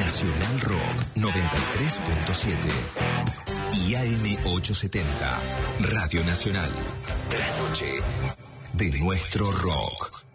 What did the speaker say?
Nacional Rock 93.7 y AM870, Radio Nacional. La noche de nuestro rock.